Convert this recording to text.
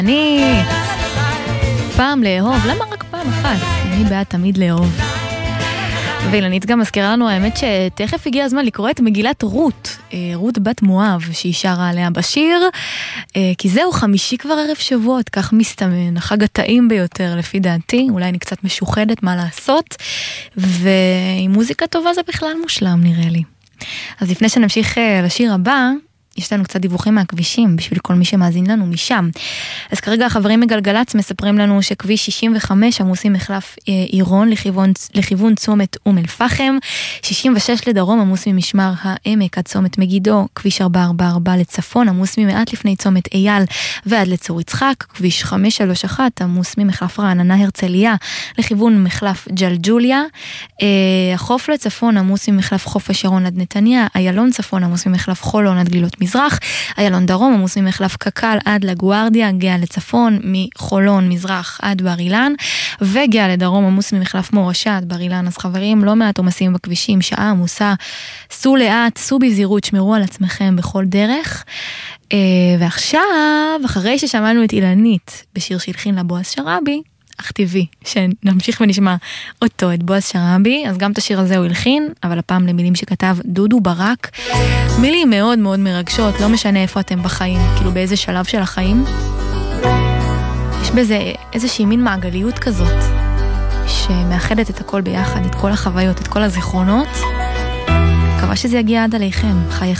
אני פעם לאהוב, למה רק פעם אחת? אני בעד תמיד לאהוב. ואילנית גם מזכירה לנו האמת שתכף הגיע הזמן לקרוא את מגילת רות, רות בת מואב, שהיא שרה עליה בשיר, כי זהו חמישי כבר ערב שבועות, כך מסתמן, החג הטעים ביותר לפי דעתי, אולי אני קצת משוחדת מה לעשות, ועם מוזיקה טובה זה בכלל מושלם נראה לי. אז לפני שנמשיך לשיר הבא, יש לנו קצת דיווחים מהכבישים, בשביל כל מי שמאזין לנו משם. אז כרגע החברים מגלגלץ מספרים לנו שכביש 65 עמוסים מחלף עירון לכיוון צומת אום אל פחם, 66 לדרום עמוס ממשמר העמק עד צומת מגידו, כביש 444 לצפון עמוס ממעט לפני צומת אייל ועד לצור יצחק, כביש 531 עמוס ממחלף רעננה הרצליה לכיוון מחלף ג'לג'וליה, החוף לצפון עמוס ממחלף חוף השרון עד נתניה, איילון צפון עמוס ממחלף חולון עד גלילות מזרח, איילון דרום עמוס ממחלף קקל עד לגוארדיה, גאה לצפון מחולון מזרח עד בר אילן, וגאה לדרום עמוס ממחלף מורשה עד בר אילן. אז חברים, לא מעט עומסים בכבישים, שעה עמוסה, סעו לאט, סעו בזהירות, שמרו על עצמכם בכל דרך. ועכשיו, אחרי ששמענו את אילנית בשיר שהלחין לבועז שרעבי, אך טבעי, שנמשיך ונשמע אותו, את בועז שרעבי, אז גם את השיר הזה הוא הלחין, אבל הפעם למילים שכתב דודו ברק, מילים מאוד מאוד מרגשות, לא משנה איפה אתם בחיים, כאילו באיזה שלב של החיים, יש בזה איזושהי מין מעגליות כזאת, שמאחדת את הכל ביחד, את כל החוויות, את כל הזיכרונות, מקווה שזה יגיע עד עליכם, חייכם.